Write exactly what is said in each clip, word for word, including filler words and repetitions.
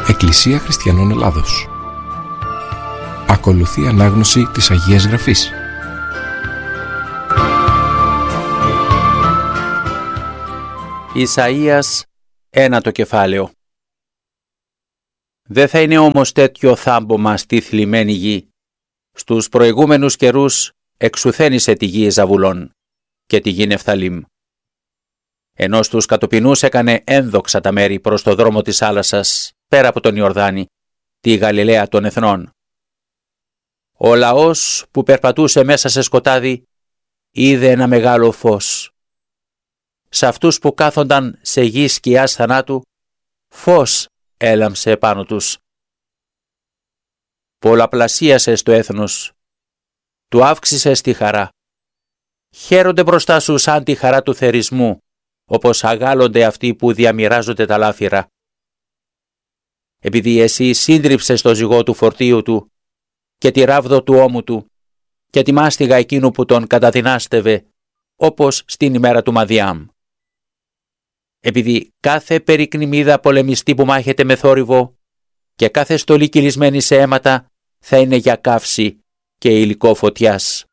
Εκκλησία Χριστιανών Ελλάδος. Ακολουθεί ανάγνωση της Αγίας Γραφής. Ισαΐας, ένατο κεφάλαιο. Δεν θα είναι όμως τέτοιο θάμπομα στη θλιμμένη γη. Στους προηγούμενους καιρούς εξουθένησε τη γη Ζαβουλών και τη γη Νεφθαλήμ. Ενώ στους κατοπινούς έκανε ένδοξα τα μέρη προς το δρόμο της θάλασσας, πέρα από τον Ιορδάνη, τη Γαλιλαία των Εθνών. Ο λαός που περπατούσε μέσα σε σκοτάδι είδε ένα μεγάλο φως. Σε αυτούς που κάθονταν σε γη σκιάς θανάτου, φως έλαμψε επάνω τους. Πολλαπλασίασες το έθνος, του αύξησες τη χαρά. Χαίρονται μπροστά σου σαν τη χαρά του θερισμού, όπως αγάλλονται αυτοί που διαμοιράζονται τα λάφυρα. Επειδή εσύ σύντριψες το ζυγό του φορτίου του και τη ράβδο του ώμου του και τη μάστιγα εκείνου που τον καταδυνάστευε, όπως στην ημέρα του Μαδιάμ. Επειδή κάθε περικνημίδα πολεμιστή που μάχεται με θόρυβο και κάθε στολή κυλισμένη σε αίματα θα είναι για καύση και υλικό φωτιάς.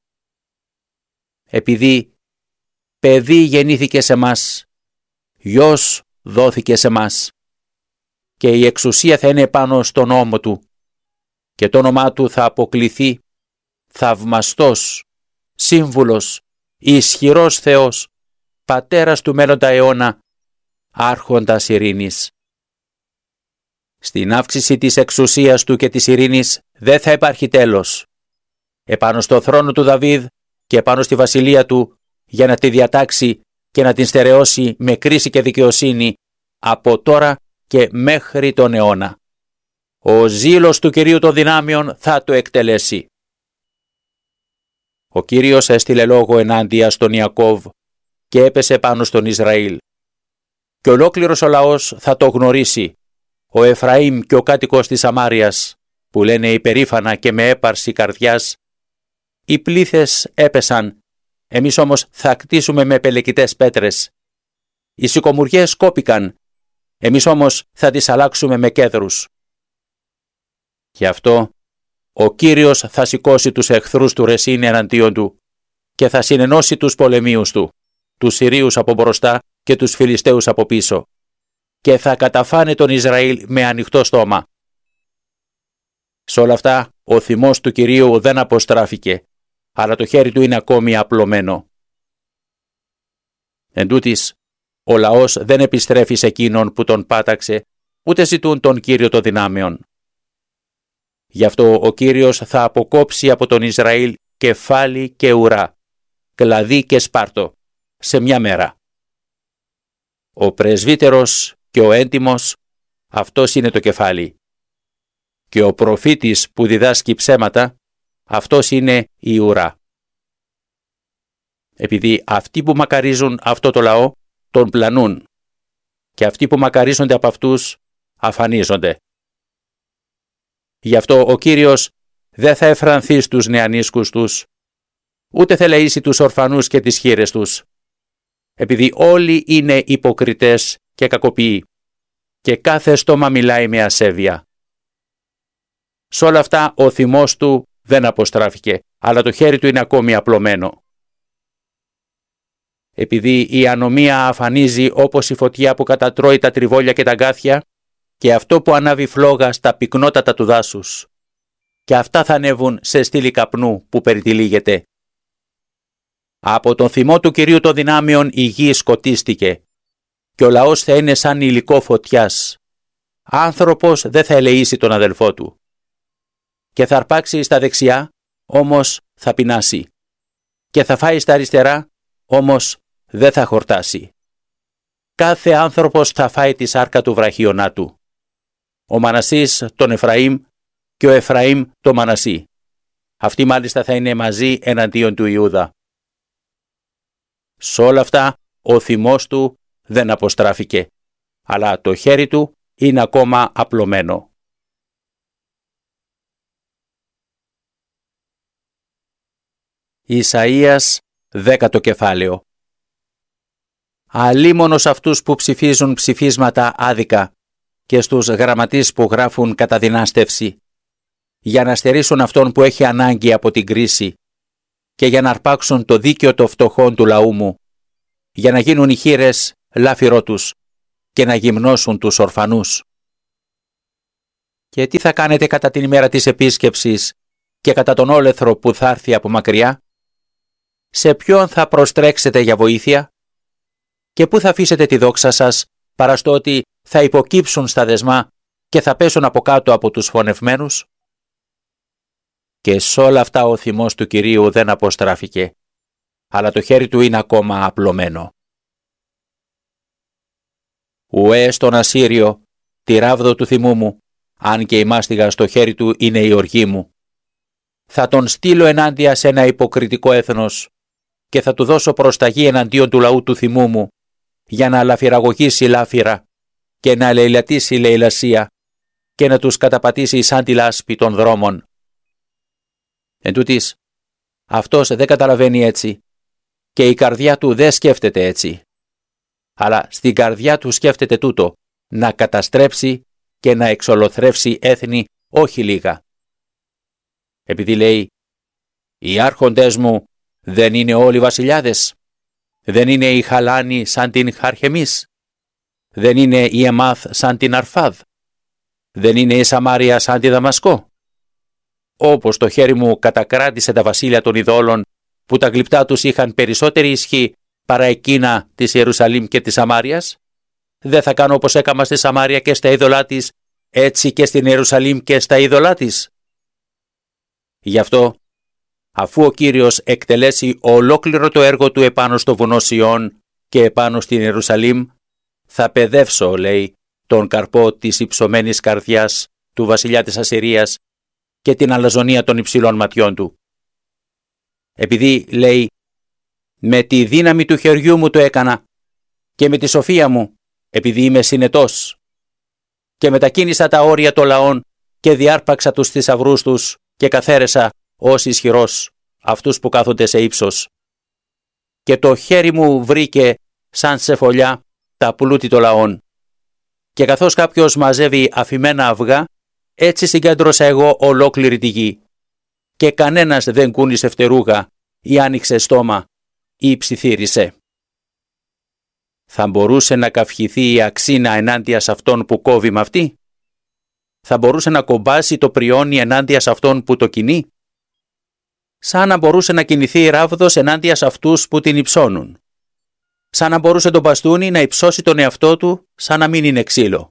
Επειδή παιδί γεννήθηκε σε μας, γιος δόθηκε σε μας και η εξουσία θα είναι πάνω στον ώμο του και το όνομά του θα αποκληθεί θαυμαστός, σύμβουλος, ισχυρός Θεός, πατέρας του μέλλοντα αιώνα, άρχοντας ειρήνης. Στην αύξηση της εξουσίας του και της ειρήνης δεν θα υπάρχει τέλος. Επάνω στο θρόνο του Δαβίδ και επάνω στη βασιλεία του, για να τη διατάξει και να την στερεώσει με κρίση και δικαιοσύνη από τώρα και μέχρι τον αιώνα. Ο ζήλος του Κυρίου των δυνάμεων θα το εκτελέσει. Ο Κύριος έστειλε λόγο ενάντια στον Ιακώβ και έπεσε πάνω στον Ισραήλ. Και ολόκληρος ο λαός θα το γνωρίσει, ο Εφραήμ και ο κάτοικος της Σαμάριας, που λένε υπερήφανα και με έπαρση καρδιάς, οι πλήθες έπεσαν, εμείς όμως θα κτίσουμε με πελεκητές πέτρες. Οι σικομουριές κόπηκαν, εμείς όμως θα τις αλλάξουμε με κέδρους. Γι' αυτό ο Κύριος θα σηκώσει τους εχθρούς του Ρεσίν εναντίον του και θα συνενώσει τους πολεμίους του, τους Συρίους από μπροστά και τους Φιλιστέους από πίσω, και θα καταφάνε τον Ισραήλ με ανοιχτό στόμα. Σ' όλα αυτά ο θυμός του Κυρίου δεν αποστράφηκε, αλλά το χέρι του είναι ακόμη απλωμένο. Εν τούτοις, ο λαός δεν επιστρέφει σε εκείνον που τον πάταξε, ούτε ζητούν τον Κύριο των δυνάμεων. Γι' αυτό ο Κύριος θα αποκόψει από τον Ισραήλ κεφάλι και ουρά, κλαδί και σπάρτο, σε μια μέρα. Ο πρεσβύτερος και ο έντιμος, αυτός είναι το κεφάλι. Και ο προφήτης που διδάσκει ψέματα, αυτός είναι η ουρά. Επειδή αυτοί που μακαρίζουν αυτό το λαό, τον πλανούν, και αυτοί που μακαρίζονται από αυτούς, αφανίζονται. Γι' αυτό ο Κύριος δεν θα εφρανθεί στους νεανίσκους τους, ούτε θα λαΐσει τους ορφανούς και τις χήρες τους, επειδή όλοι είναι υποκριτές και κακοποιοί, και κάθε στόμα μιλάει με ασέβεια. Σ' όλα αυτά ο θυμός του δεν αποστράφηκε, αλλά το χέρι του είναι ακόμη απλωμένο. Επειδή η ανομία αφανίζει όπως η φωτιά που κατατρώει τα τριβόλια και τα γκάθια, και αυτό που ανάβει φλόγα στα πυκνότατα του δάσους, και αυτά θα ανέβουν σε στήλη καπνού που περιτυλίγεται. Από τον θυμό του Κυρίου των δυνάμεων η γη σκοτίστηκε, και ο λαός θα είναι σαν υλικό φωτιάς. Άνθρωπος δεν θα ελεήσει τον αδελφό του. Και θα αρπάξει στα δεξιά, όμως θα πεινάσει. Και θα φάει στα αριστερά, όμως δεν θα χορτάσει. Κάθε άνθρωπος θα φάει τη σάρκα του βραχίωνά του. Ο Μανασής τον Εφραήμ και ο Εφραήμ τον Μανασί. Αυτοί μάλιστα θα είναι μαζί εναντίον του Ιούδα. Σ' όλα αυτά ο θυμός του δεν αποστράφηκε, αλλά το χέρι του είναι ακόμα απλωμένο. Ισαΐας, δέκατο κεφάλαιο. Αλίμονος αυτούς που ψηφίζουν ψηφίσματα άδικα και στους γραμματείς που γράφουν κατά δυνάστευση, για να στερήσουν αυτόν που έχει ανάγκη από την κρίση και για να αρπάξουν το δίκαιο των φτωχών του λαού μου, για να γίνουν οι χήρες λάφυρό τους και να γυμνώσουν τους ορφανούς. Και τι θα κάνετε κατά την ημέρα της επίσκεψης και κατά τον όλεθρο που θα έρθει από μακριά? Σε ποιον θα προστρέξετε για βοήθεια? Και πού θα αφήσετε τη δόξα σας, παρά στο ότι θα υποκύψουν στα δεσμά και θα πέσουν από κάτω από τους φωνευμένους? Και σ' όλα αυτά ο θυμός του Κυρίου δεν αποστράφηκε, αλλά το χέρι του είναι ακόμα απλωμένο. Ουέ στον Ασσύριο, τη ράβδο του θυμού μου, αν και η μάστιγα στο χέρι του είναι η οργή μου. Θα τον στείλω ενάντια σε ένα υποκριτικό έθνος και θα του δώσω προσταγή εναντίον του λαού του θυμού μου, για να λαφυραγωγήσει λάφυρα και να λαιλατήσει λαιλασία και να τους καταπατήσει σαν τη λάσπη των δρόμων. Εν τούτοις, αυτός δεν καταλαβαίνει έτσι και η καρδιά του δεν σκέφτεται έτσι, αλλά στην καρδιά του σκέφτεται τούτο, να καταστρέψει και να εξολοθρεύσει έθνη όχι λίγα. Επειδή λέει, οι άρχοντες μου δεν είναι όλοι βασιλιάδες, δεν είναι οι Χαλάνοι σαν την Χαρχεμής, δεν είναι η Εμάθ σαν την Αρφάδ, δεν είναι η Σαμάρια σαν τη Δαμασκό. Όπως το χέρι μου κατακράτησε τα βασίλεια των ειδόλων, που τα γλυπτά τους είχαν περισσότερη ισχύ παρά εκείνα της Ιερουσαλήμ και της Σαμάριας, δεν θα κάνω όπως έκαμα στη Σαμάρια και στα είδωλά της, έτσι και στην Ιερουσαλήμ και στα είδωλά της? Γι' αυτό, αφού ο Κύριος εκτελέσει ολόκληρο το έργο του επάνω στο βουνό Σιών και επάνω στην Ιερουσαλήμ, θα παιδεύσω, λέει, τον καρπό της υψωμένης καρδιάς του βασιλιά της Ασσυρίας και την αλαζονία των υψηλών ματιών του. Επειδή, λέει, με τη δύναμη του χεριού μου το έκανα και με τη σοφία μου, επειδή είμαι συνετός, και μετακίνησα τα όρια των λαών και διάρπαξα τους θησαυρούς τους και καθαίρεσα ως ισχυρός αυτούς που κάθονται σε ύψος. Και το χέρι μου βρήκε σαν σε φωλιά τα πλούτη των λαών. Και καθώς κάποιος μαζεύει αφημένα αυγά, έτσι συγκέντρωσα εγώ ολόκληρη τη γη. Και κανένας δεν κούνησε φτερούγα ή άνοιξε στόμα ή ψιθύρισε. Θα μπορούσε να καυχηθεί η αξίνα ενάντια σε αυτόν που κόβει με αυτή? Θα μπορούσε να κομπάσει το πριόνι ενάντια σε αυτόν που το κινεί? Σαν να μπορούσε να κινηθεί η ράβδος ενάντια σε αυτούς που την υψώνουν. Σαν να μπορούσε το μπαστούνι να υψώσει τον εαυτό του σαν να μην είναι ξύλο.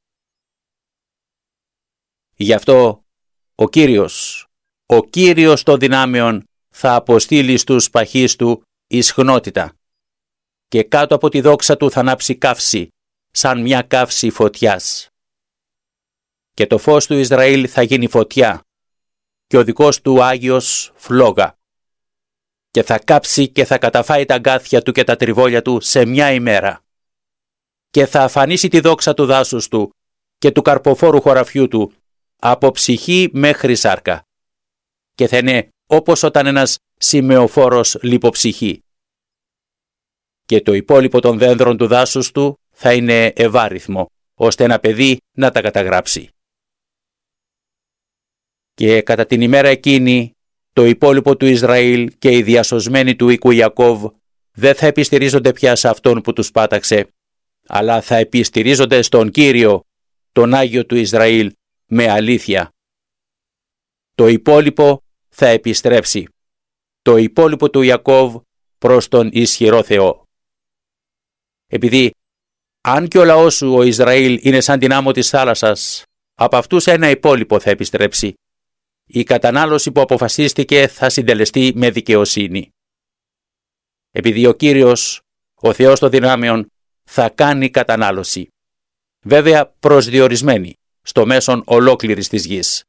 Γι' αυτό ο Κύριος, ο Κύριος των δυνάμεων θα αποστείλει στους παχείς του ισχνότητα και κάτω από τη δόξα του θα ανάψει καύση, σαν μια καύση φωτιάς. Και το φως του Ισραήλ θα γίνει φωτιά και ο δικός του Άγιος φλόγα. Και θα κάψει και θα καταφάει τα αγκάθια του και τα τριβόλια του σε μια ημέρα. Και θα αφανίσει τη δόξα του δάσους του και του καρποφόρου χωραφιού του από ψυχή μέχρι σάρκα. Και θα είναι όπως όταν ένας σημεοφόρος λιποψυχεί. Και το υπόλοιπο των δένδρων του δάσους του θα είναι ευάριθμο, ώστε ένα παιδί να τα καταγράψει. Και κατά την ημέρα εκείνη, το υπόλοιπο του Ισραήλ και οι διασωσμένοι του οίκου Ιακώβ δεν θα επιστηρίζονται πια σε αυτόν που τους πάταξε, αλλά θα επιστηρίζονται στον Κύριο, τον Άγιο του Ισραήλ, με αλήθεια. Το υπόλοιπο θα επιστρέψει, το υπόλοιπο του Ιακώβ προς τον ισχυρό Θεό. Επειδή αν και ο λαός σου ο Ισραήλ είναι σαν την άμμο της θάλασσας, από αυτούς ένα υπόλοιπο θα επιστρέψει. Η κατανάλωση που αποφασίστηκε θα συντελεστεί με δικαιοσύνη. Επειδή ο Κύριος, ο Θεός των δυνάμεων, θα κάνει κατανάλωση. Βέβαια προσδιορισμένη, στο μέσον ολόκληρης της γης.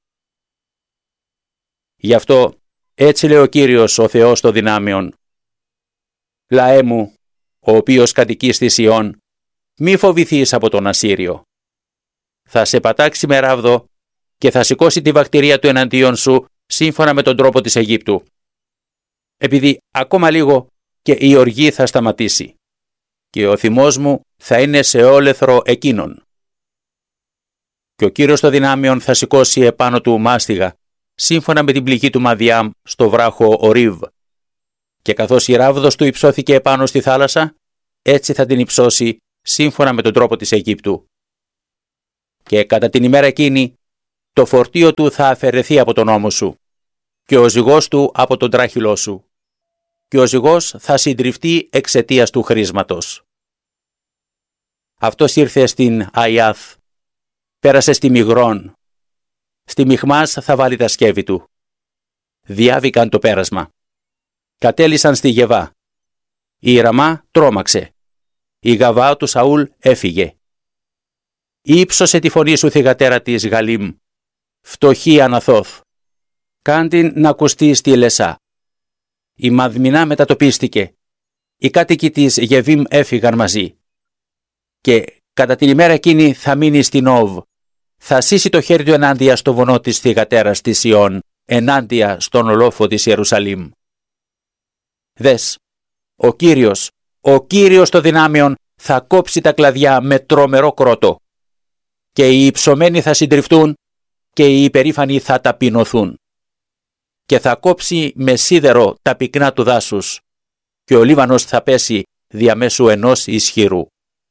Γι' αυτό έτσι λέει ο Κύριος, ο Θεός των δυνάμεων. Λαέ μου, ο οποίος κατοικείς στη Σιών, μη φοβηθείς από τον Ασσύριο. Θα σε πατάξει με ράβδο και θα σηκώσει τη βακτηρία του εναντίον σου σύμφωνα με τον τρόπο της Αιγύπτου. Επειδή ακόμα λίγο και η οργή θα σταματήσει και ο θυμός μου θα είναι σε όλεθρο εκείνον. και ο Κύριος των δυνάμεων θα σηκώσει επάνω του μάστιγα, σύμφωνα με την πληγή του Μαδιάμ στο βράχο Ορίβ. Και καθώς η ράβδος του υψώθηκε επάνω στη θάλασσα, έτσι θα την υψώσει σύμφωνα με τον τρόπο της Αιγύπτου. Και κατά την ημέρα εκείνη, το φορτίο του θα αφαιρεθεί από τον ώμο σου και ο ζυγός του από τον τράχυλό σου και ο ζυγός θα συντριφτεί εξαιτίας του χρήσματος. Αυτός ήρθε στην Αϊάθ, πέρασε στη Μιγρών, στη Μιχμάς θα βάλει τα σκεύη του. Διάβηκαν το πέρασμα. Κατέλησαν στη Γεβά. Η Ραμά τρόμαξε. Η Γαβά του Σαούλ έφυγε. Ήψωσε τη φωνή σου θυγατέρα της Γαλήμ, φτωχή Αναθώθ. Κάν την να ακουστεί στη Λεσά. Η Μαδμινά μετατοπίστηκε. Οι κάτοικοι της Γεβίμ έφυγαν μαζί. Και κατά την ημέρα εκείνη θα μείνει στην Όβ. Θα σύσει το χέρι του ενάντια στο βονό της θυγατέρας της Ιών, ενάντια στον ολόφο της Ιερουσαλήμ. Δες, ο Κύριος, ο Κύριος των δυνάμεων θα κόψει τα κλαδιά με τρομερό κρότο. Και οι υψωμένοι θα συντριφτούν και οι υπερήφανοι θα ταπεινωθούν. Και θα κόψει με σίδερο τα πυκνά του δάσους και ο Λίβανος θα πέσει διαμέσου ενός ισχυρού.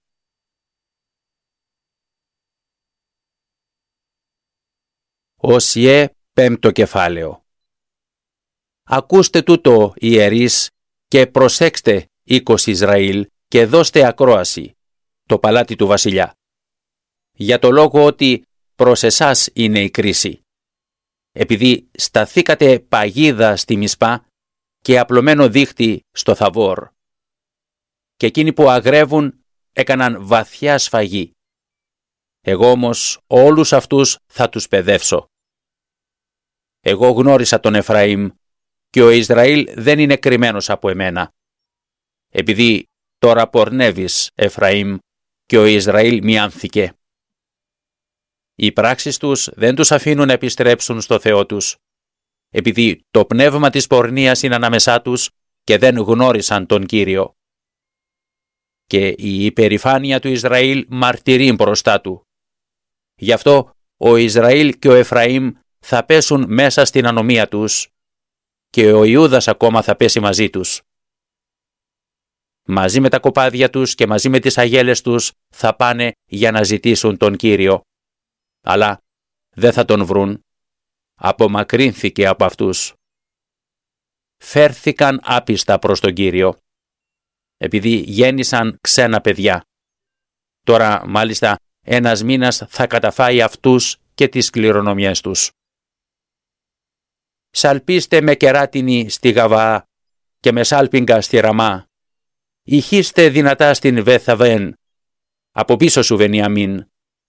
Οσιέ πέμπτο κεφάλαιο. Ακούστε τούτο ιερείς και προσέξτε οίκος Ισραήλ και δώστε ακρόαση, το παλάτι του βασιλιά. Για το λόγο ότι προς εσάς είναι η κρίση. Επειδή σταθήκατε παγίδα στη Μισπά και απλωμένο δίχτυ στο Θαβόρ. Και εκείνοι που αγρεύουν έκαναν βαθιά σφαγή. Εγώ όμως όλους αυτούς θα τους παιδεύσω. Εγώ γνώρισα τον Εφραήμ και ο Ισραήλ δεν είναι κρυμμένος από εμένα. Επειδή τώρα πορνεύεις, Εφραήμ, και ο Ισραήλ μιάνθηκε. Οι πράξεις τους δεν τους αφήνουν να επιστρέψουν στο Θεό τους, επειδή το πνεύμα της πορνείας είναι ανάμεσά τους και δεν γνώρισαν τον Κύριο. Και η υπερηφάνεια του Ισραήλ μαρτυρεί μπροστά του. Γι' αυτό ο Ισραήλ και ο Εφραήμ θα πέσουν μέσα στην ανομία τους και ο Ιούδας ακόμα θα πέσει μαζί τους. Μαζί με τα κοπάδια τους και μαζί με τις αγέλες τους θα πάνε για να ζητήσουν τον Κύριο. Αλλά δεν θα τον βρουν. Απομακρύνθηκε από αυτούς. Φέρθηκαν άπιστα προς τον Κύριο, επειδή γέννησαν ξένα παιδιά. Τώρα μάλιστα ένας μήνας θα καταφάει αυτούς και τις κληρονομιές τους. Σαλπίστε με κεράτινη στη Γαβά και με σάλπιγγα στη Ραμά. Ηχείστε δυνατά στην Βεθαβέν. Από πίσω σου Βενιαμίν.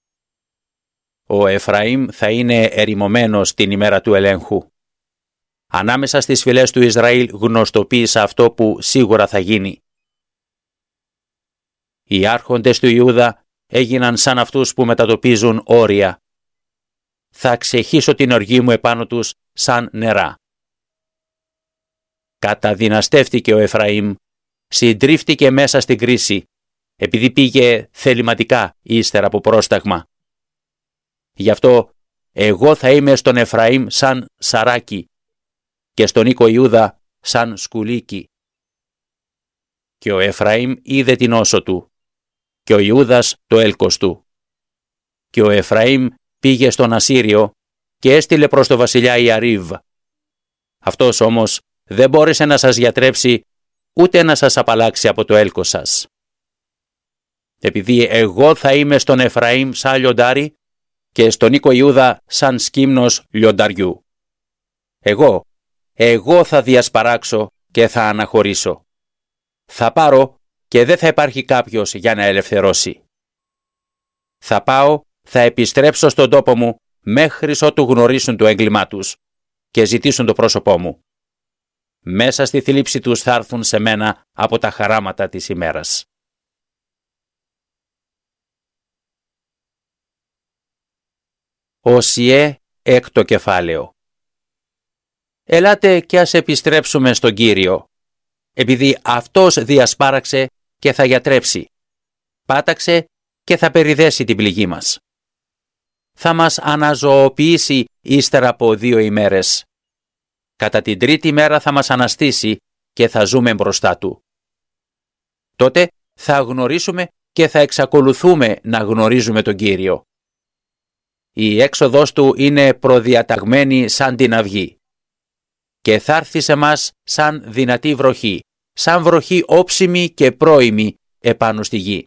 Ο Εφραήμ θα είναι ερημωμένος την ημέρα του ελέγχου. Ανάμεσα στις φυλές του Ισραήλ γνωστοποίησα αυτό που σίγουρα θα γίνει. Οι άρχοντες του Ιούδα έγιναν σαν αυτούς που μετατοπίζουν όρια. Θα ξεχύσω την οργή μου επάνω τους σαν νερά. Καταδυναστεύτηκε ο Εφραήμ, συντρίφτηκε μέσα στην κρίση, επειδή πήγε θεληματικά ύστερα από πρόσταγμα. Γι' αυτό εγώ θα είμαι στον Εφραήμ σαν σαράκι και στον οίκο Ιούδα σαν σκουλίκι. Και ο Εφραήμ είδε την όσο του και ο Ιούδας το έλκος του. Και ο Εφραήμ πήγε στον Ασσύριο και έστειλε προς το βασιλιά Ιαρίβ. Αυτός όμως δεν μπόρεσε να σας γιατρέψει ούτε να σας απαλλάξει από το έλκος σας. Επειδή εγώ θα είμαι στον Εφραήμ σαν λιοντάρι και στον οίκο Ιούδα σαν σκύμνος λιονταριού. Εγώ, εγώ θα διασπαράξω και θα αναχωρήσω. Θα πάρω και δεν θα υπάρχει κάποιος για να ελευθερώσει. Θα πάω, θα επιστρέψω στον τόπο μου μέχρι ότου γνωρίσουν το έγκλημά τους και ζητήσουν το πρόσωπό μου. Μέσα στη θλίψη τους θα έρθουν σε μένα από τα χαράματα της ημέρας. Οσιέ έκτο κεφάλαιο. Ελάτε και ας επιστρέψουμε στον Κύριο, επειδή Αυτός διασπάραξε και θα γιατρέψει, πάταξε και θα περιδέσει την πληγή μας. θα μας αναζωοποιήσει ύστερα από δύο ημέρες. Κατά την τρίτη μέρα θα μας αναστήσει και θα ζούμε μπροστά Του. Τότε θα γνωρίσουμε και θα εξακολουθούμε να γνωρίζουμε τον Κύριο. Η έξοδος Του είναι προδιαταγμένη σαν την αυγή και θα έρθει σε μας σαν δυνατή βροχή, σαν βροχή όψιμη και πρόημη επάνω στη γη.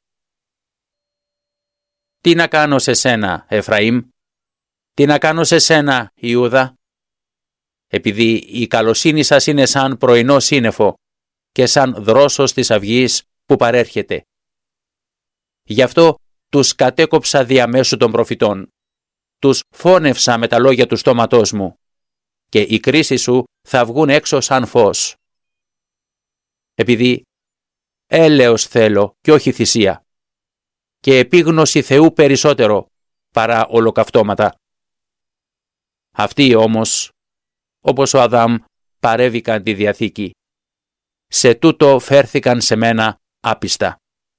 Τι να κάνω σε σένα, Εφραήμ? Τι να κάνω σε σένα, Ιούδα? Επειδή η καλοσύνη σας είναι σαν πρωινό σύννεφο και σαν δρόσος της αυγής που παρέρχεται. Γι' αυτό τους κατέκοψα διαμέσου των προφητών. Τους φώνευσα με τα λόγια του στόματός μου και οι κρίσεις σου θα βγουν έξω σαν φως. Επειδή έλεος θέλω και όχι θυσία και επίγνωση Θεού περισσότερο παρά ολοκαυτώματα. Αυτοί όμως, όπως ο Αδάμ, παρέβηκαν τη Διαθήκη. Σε τούτο φέρθηκαν σε μένα άπιστα.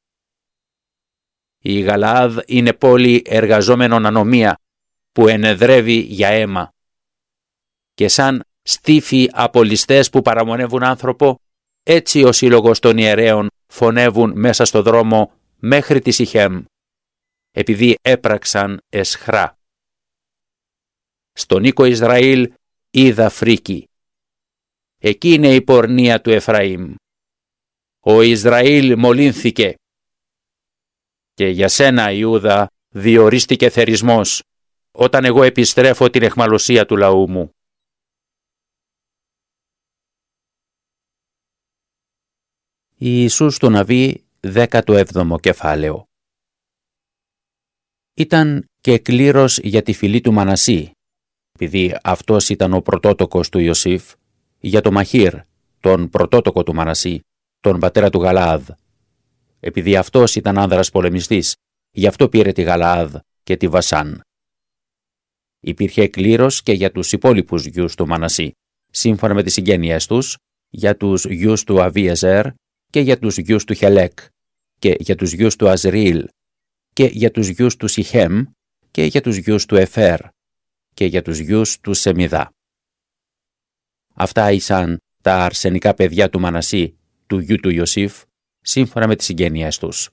Η Γαλαάδ είναι πόλη εργαζόμενων ανομία που ενεδρεύει για αίμα. Και σαν στίφοι απολυστές που παραμονεύουν άνθρωπο, έτσι ο σύλλογος των ιερέων φωνεύουν μέσα στο δρόμο μέχρι τη Σιχέμ, επειδή έπραξαν εσχρά. Στον οίκο Ισραήλ είδα φρίκη. Εκεί είναι η πορνεία του Εφραήμ. Ο Ισραήλ μολύνθηκε. Και για σένα, Ιούδα, διορίστηκε θερισμός, όταν εγώ επιστρέφω την αιχμαλωσία του λαού μου. Ιησούς του Ναβί, δέκατο έβδομο κεφάλαιο. Ήταν και κλήρος για τη φυλή του Μανασί, επειδή αυτός ήταν ο πρωτότοκος του Ιωσήφ, για το Μαχήρ, τον πρωτότοκο του Μανασί, τον πατέρα του Γαλαάδ. Επειδή αυτός ήταν άνδρας πολεμιστής, γι' αυτό πήρε τη Γαλαάδ και τη Βασάν. Υπήρχε κλήρος και για τους υπόλοιπους γιους του Μανασί, σύμφωνα με τις συγγένειές τους, για τους γιους του Αβίεζερ και για τους γιους του Χελέκ και για τους γιους του Αζριήλ και για τους γιους του Σιχέμ και για τους γιους του Εφέρ και για τους γιους του Σεμιδά. Αυτά ήσαν τα αρσενικά παιδιά του Μανασί, του γιου του Ιωσήφ, σύμφωνα με τις συγγένειές τους.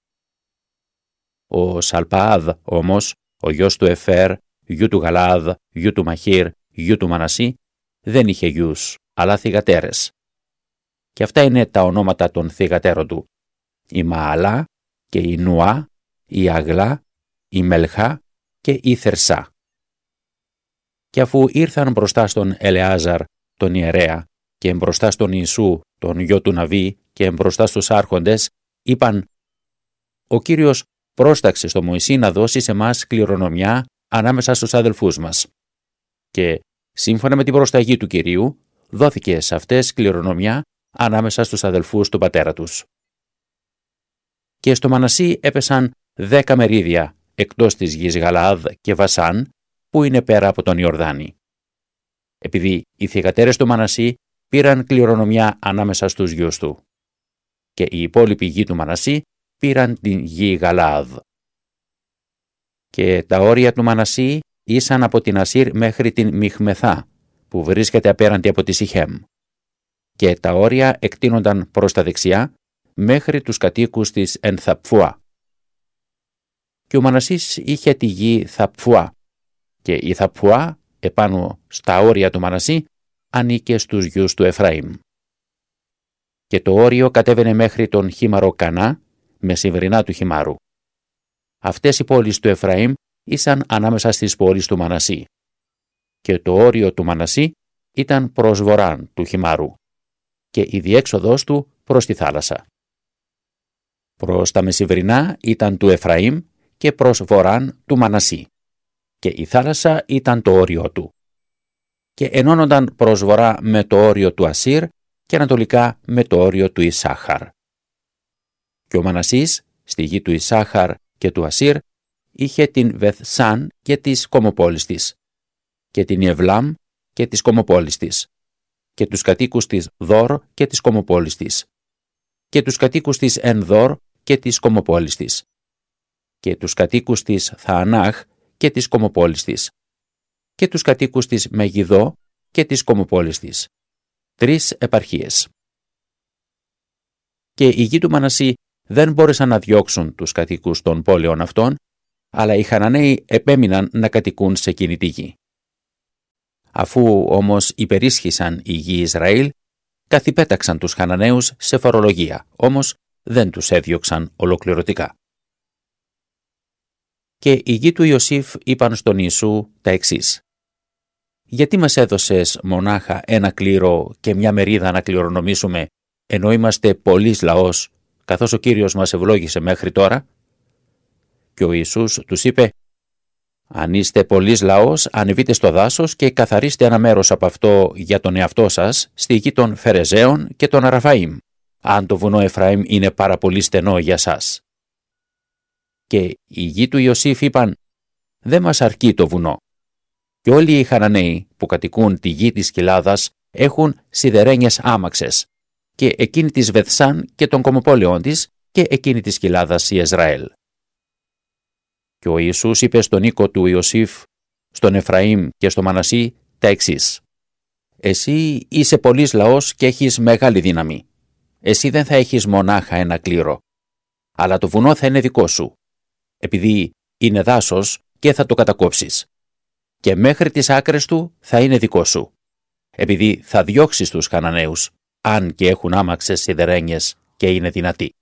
Ο Σαλπαάδ όμως, ο γιος του Εφέρ, γιου του Γαλαάδ, γιου του Μαχήρ, γιου του Μανασί, δεν είχε γιους, αλλά θυγατέρες. Και αυτά είναι τα ονόματα των θυγατέρων του: η Μααλά και η Νουά, η Αγλά, η Μελχά και η Θερσά. Και αφού ήρθαν μπροστά στον Ελεάζαρ, τον ιερέα, και μπροστά στον Ιησού, τον γιο του Ναβί, και μπροστά στους άρχοντες, είπαν: «Ο Κύριος πρόσταξε στο Μωυσή να δώσει σε μας κληρονομιά ανάμεσα στους αδελφούς μας». Και σύμφωνα με την προσταγή του Κυρίου, δόθηκε σε αυτές κληρονομιά ανάμεσα στους αδελφούς του πατέρα τους. Και στο Μανασί έπεσαν δέκα μερίδια εκτός της γης Γαλαάδ και Βασάν, που είναι πέρα από τον Ιορδάνη. Επειδή οι θυγατέρες του Μανασί πήραν κληρονομιά ανάμεσα στους γιους του. Και οι υπόλοιποι γη του Μανασί πήραν την γη Γαλαάδ. Και τα όρια του Μανασί ήσαν από την Ασύρ μέχρι την Μιχμεθά, που βρίσκεται απέραντη από τη Σιχέμ. Και τα όρια εκτείνονταν προς τα δεξιά μέχρι τους κατοίκους της Ενθαπφουά. Και ο Μανασής είχε τη γη Θαπφουά, και η Θαπφουά επάνω στα όρια του Μανασί ανήκε στους γιους του Εφραήμ. Και το όριο κατέβαινε μέχρι τον χήμαρο Κανά, μεσημβρινά του χυμάρου. Αυτές οι πόλεις του Εφραήμ ήσαν ανάμεσα στις πόλεις του Μανασί. Και το όριο του Μανασί ήταν προς βορράν του χυμάρου, και η διέξοδος του προς τη θάλασσα. Προς τα μεσημβρινά ήταν του Εφραήμ και προς βορράν του Μανασί, και η θάλασσα ήταν το όριο του. Και ενώνονταν προς βορρά με το όριο του Ασύρ και ανατολικά με το όριο του Ισάχαρ. Και ο Μανασής, στη γη του Ισάχαρ και του Ασύρ, είχε την Βεθσάν και τις κομοπόλεις της, και την Ιεβλάμ και τις κομοπόλεις της, και τους κατοίκους της Δόρ και τις κομοπόλεις της, και τους κατοίκους της Ενδόρ και τις κομοπόλεις της, και τους κατοίκους της Θαανάχ και τις κομοπόλεις της, και τους κατοίκους της Μεγιδό και τις κομοπόλεις της, τρεις επαρχίες. Και οι γη του Μανασί δεν μπόρεσαν να διώξουν τους κατοίκους των πόλεων αυτών, αλλά οι Χαναναίοι επέμειναν να κατοικούν σε εκείνη τη γη. Αφού όμως υπερίσχυσαν οι γη Ισραήλ, καθυπέταξαν τους Χαναναίους σε φορολογία, όμως δεν τους έδιωξαν ολοκληρωτικά. Και οι γη του Ιωσήφ είπαν στον Ιησού τα εξής: «Γιατί μας έδωσες μονάχα ένα κλήρο και μια μερίδα να κληρονομήσουμε, ενώ είμαστε πολλής λαός, καθώς ο Κύριος μας ευλόγησε μέχρι τώρα?» Και ο Ιησούς τους είπε: «Αν είστε πολλής λαός, ανεβείτε στο δάσος και καθαρίστε ένα μέρος από αυτό για τον εαυτό σας, στη γη των Φερεζαίων και των Ραφαΐμ, αν το βουνό Εφραήμ είναι πάρα πολύ στενό για σας». Και οι γη του Ιωσήφ είπαν: «Δεν μας αρκεί το βουνό». Και όλοι οι Χαναναίοι που κατοικούν τη γη της κοιλάδας έχουν σιδερένιες άμαξες, και εκείνη της Βεθσάν και των κομοπόλεων της, και εκείνη της κοιλάδας η Ισραήλ. Και ο Ιησούς είπε στον οίκο του Ιωσήφ, στον Εφραήμ και στο Μανασί τα εξής: «Εσύ είσαι πολλής λαός και έχεις μεγάλη δύναμη. Εσύ δεν θα έχεις μονάχα ένα κλήρο, αλλά το βουνό θα είναι δικό σου, επειδή είναι δάσος και θα το κατακόψεις. Και μέχρι τις άκρες του θα είναι δικό σου, επειδή θα διώξεις τους Χαναναίους, αν και έχουν άμαξες σιδερένιες και είναι δυνατοί».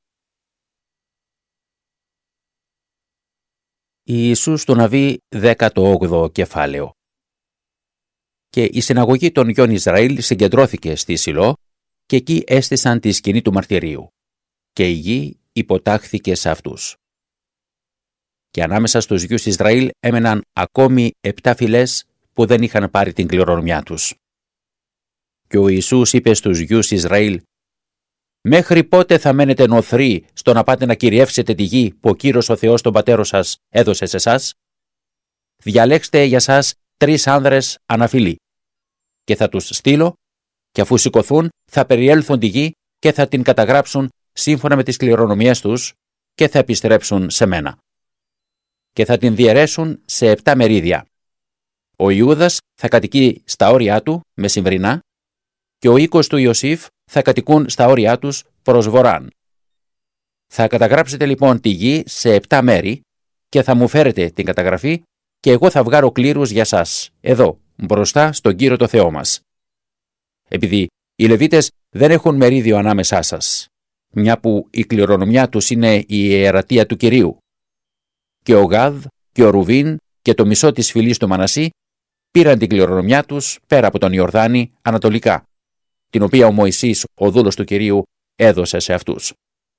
Ιησούς του Ναβί, δέκατο όγδοο κεφάλαιο. Και η συναγωγή των γιών Ισραήλ συγκεντρώθηκε στη Σιλό, και εκεί έστησαν τη σκηνή του μαρτυρίου, και η γη υποτάχθηκε σε αυτούς. Και ανάμεσα στους γιους Ισραήλ έμεναν ακόμη επτά φυλές που δεν είχαν πάρει την κληρονομιά τους. Και ο Ιησούς είπε στους γιους Ισραήλ: «Μέχρι πότε θα μένετε νοθροί στο να πάτε να κυριεύσετε τη γη που ο Κύριος ο Θεός των πατέρων σας έδωσε σε εσάς? Διαλέξτε για σας τρεις άνδρες αναφυλή, και θα τους στείλω, και αφού σηκωθούν θα περιέλθουν τη γη και θα την καταγράψουν σύμφωνα με τις κληρονομιές τους και θα επιστρέψουν σε μένα. Και θα την διαιρέσουν σε επτά μερίδια. Ο Ιούδας θα κατοικεί στα όρια του μεσημβρινά, και ο οίκος του Ιωσήφ θα κατοικούν στα όρια τους προς βορράν. Θα καταγράψετε λοιπόν τη γη σε επτά μέρη και θα μου φέρετε την καταγραφή, και εγώ θα βγάλω κλήρους για σας, εδώ, μπροστά στον Κύριο το Θεό μας. Επειδή οι Λεβίτες δεν έχουν μερίδιο ανάμεσά σας, μια που η κληρονομιά τους είναι η ιερατεία του Κυρίου. Και ο Γάδ και ο Ρουβίν και το μισό της φυλής του Μανασί πήραν την κληρονομιά τους πέρα από τον Ιορδάνη ανατολικά, την οποία ο Μωυσής, ο δούλος του Κυρίου, έδωσε σε αυτούς.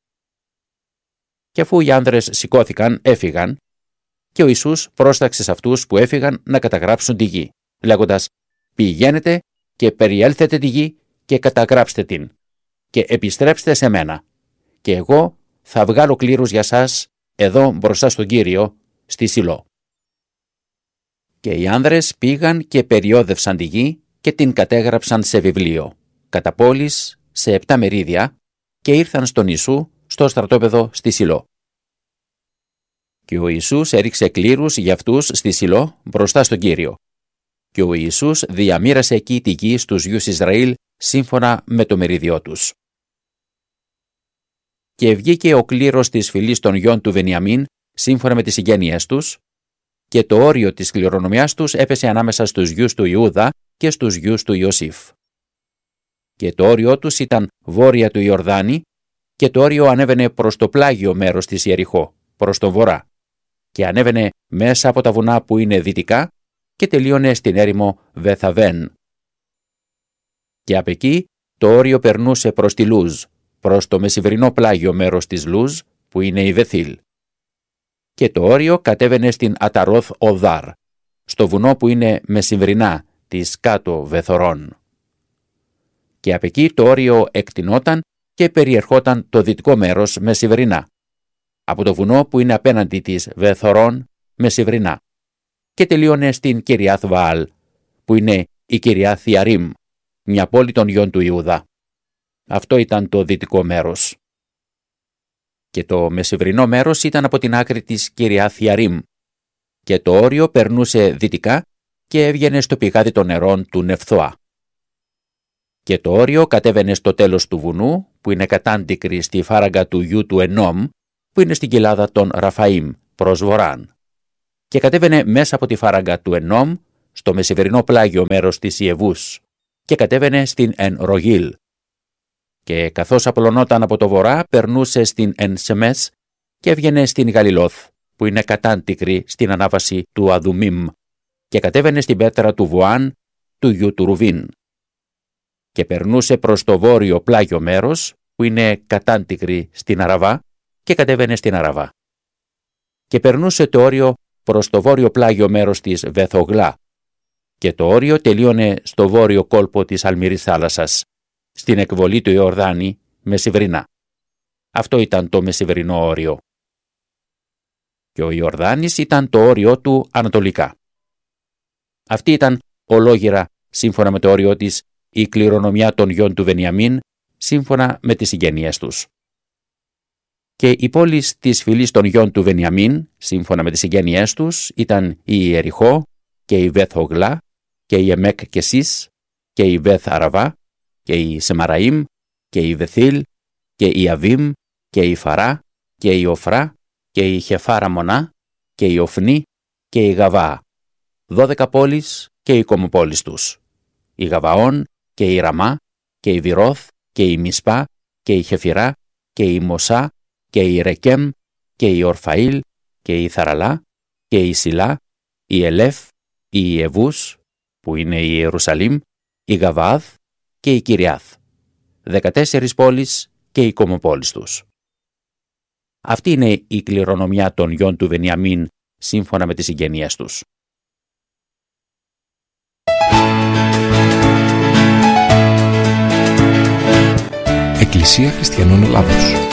Και αφού οι άνδρες σηκώθηκαν, έφυγαν, και ο Ιησούς πρόσταξε σε αυτούς που έφυγαν να καταγράψουν τη γη, λέγοντας: «Πηγαίνετε και περιέλθετε τη γη και καταγράψτε την, και επιστρέψτε σε μένα, και εγώ θα βγάλω κλήρους για σας εδώ μπροστά στον Κύριο, στη Σιλό». Και οι άνδρες πήγαν και περιόδευσαν τη γη και την κατέγραψαν σε βιβλίο, κατά πόλεις, σε επτά μερίδια, και ήρθαν στον Ιησού στο στρατόπεδο στη Σιλό. Και ο Ιησούς έριξε κλήρους για αυτούς στη Σιλό μπροστά στον Κύριο. Και ο Ιησούς διαμοίρασε εκεί τη γη στους γιους Ισραήλ σύμφωνα με το μερίδιό τους. Και βγήκε ο κλήρος της φυλής των γιών του Βενιαμίν σύμφωνα με τις συγγένειές τους, και το όριο της κληρονομιάς τους έπεσε ανάμεσα στους γιους του Ιούδα και στους γιους του Ιωσήφ. Και το όριό τους ήταν βόρεια του Ιορδάνη, και το όριο ανέβαινε προς το πλάγιο μέρος της Ιεριχώ, προς τον βορρά, και ανέβαινε μέσα από τα βουνά που είναι δυτικά και τελείωνε στην έρημο Βεθαβέν. Και απ' εκεί το όριο περνούσε προς τη Λούζ, προς το μεσημβρινό πλάγιο μέρος της Λούζ που είναι η Βεθήλ. Και το όριο κατέβαινε στην Αταρόθ Οδάρ, στο βουνό που είναι μεσημβρινά της κάτω Βεθορών. Και απ' εκεί το όριο εκτινόταν και περιερχόταν το δυτικό μέρος μεσημβρινά, από το βουνό που είναι απέναντι της Βεθορών μεσημβρινά, και τελείωνε στην Κυριάθ Βαάλ, που είναι η Κυριάθ Ιαρίμ, μια πόλη των γιών του Ιούδα. Αυτό ήταν το δυτικό μέρος. Και το μεσημβρινό μέρος ήταν από την άκρη της Κυριάθ Ιαρίμ, και το όριο περνούσε δυτικά και έβγαινε στο πηγάδι των νερών του Νεφθωά. Και το όριο κατέβαινε στο τέλος του βουνού, που είναι κατάντικρη στη φάραγγα του γιου του Ενόμ, που είναι στην κοιλάδα των Ραφαΐμ, προς βορράν. Και κατέβαινε μέσα από τη φάραγγα του Ενόμ, στο μεσημερινό πλάγιο μέρος της Ιεβούς, και κατέβαινε στην Εν Ρογίλ. Και καθώς απλωνόταν από το βορρά, περνούσε στην Εν Σεμές και έβγαινε στην Γαλιλόθ, που είναι κατάντικρη στην ανάβαση του Αδουμίμ, και κατέβαινε στην πέτρα του Βουάν, του γιου του Ρουβίν. Και περνούσε προς το βόρειο πλάγιο μέρος, που είναι κατάντικρη στην Αραβά, και κατέβαινε στην Αραβά. Και περνούσε το όριο προς το βόρειο πλάγιο μέρος της Βεθογλά, και το όριο τελείωνε στο βόρειο κόλπο της Αλμυρής θάλασσας, στην εκβολή του Ιορδάνη μεσημβρινά. Αυτό ήταν το μεσημβρινό όριο. Και ο Ιορδάνης ήταν το όριο του ανατολικά. Αυτή ήταν ολόγυρα, σύμφωνα με το όριο της, η κληρονομιά των γιών του Βενιαμίν, σύμφωνα με τις συγγένειές τους. Και οι πόλεις της φυλής των γιών του Βενιαμίν, σύμφωνα με τις συγγένειές τους, ήταν η Ιεριχώ και η Βεθογλά και η Εμέκ Κεσίς και η Βεθ Αραβά και η Σεμαραήμ και η Βεθήλ και η Αβίμ και η Φαρά και η Οφρά και η Χεφάρα Μονά και η Οφνή και η Γαβά. Δώδεκα πόλεις και οι κομοπόλεις τους. Η Γαβαών και η Ραμά και η Βιρώθ και η Μισπά και η Χεφυρά και η Μοσά και η Ρεκέμ και η Ορφαήλ και η Θαραλά και η Σιλά, η Ελέφ, η Ιεβούς, που είναι η Ιερουσαλήμ, η Γαβάδ και η Κυριάθ. Δεκατέσσερις πόλεις και οι κομοπόλεις τους. Αυτή είναι η κληρονομιά των γιών του Βενιαμίν, σύμφωνα με τις συγγένειές τους. Εκκλησία Χριστιανών Ελλάδος.